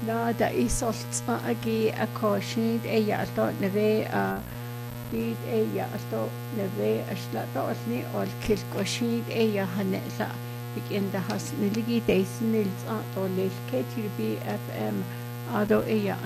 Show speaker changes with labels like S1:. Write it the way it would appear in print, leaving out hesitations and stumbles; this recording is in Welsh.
S1: لا دا إيصلت أجي أكوشيد أي ألتو نبي بيد أي ألتو نبي أشلا تأثني أول كل كوشيد أي هنألا بيجين ده حس نلقي دايس نلز طول الكتير بي اف ام أدو أي